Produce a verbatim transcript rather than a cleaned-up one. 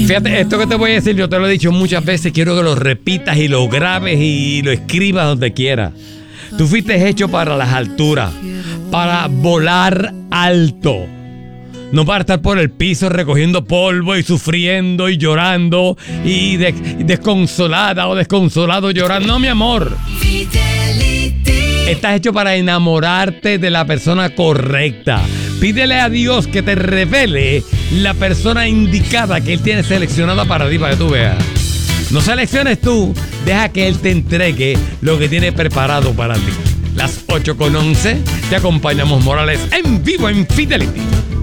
Fíjate, esto que te voy a decir, yo te lo he dicho muchas veces, quiero que lo repitas y lo grabes y lo escribas donde quieras. Tú fuiste hecho para las alturas, para volar alto. No para estar por el piso recogiendo polvo y sufriendo y llorando y, de, y desconsolada o desconsolado llorando. No, mi amor. Estás hecho para enamorarte de la persona correcta. Pídele a Dios que te revele la persona indicada que Él tiene seleccionada para ti, para que tú veas. No selecciones tú, deja que Él te entregue lo que tiene preparado para ti. Las ocho con once, te acompañamos, Morales, en vivo en Fidelity.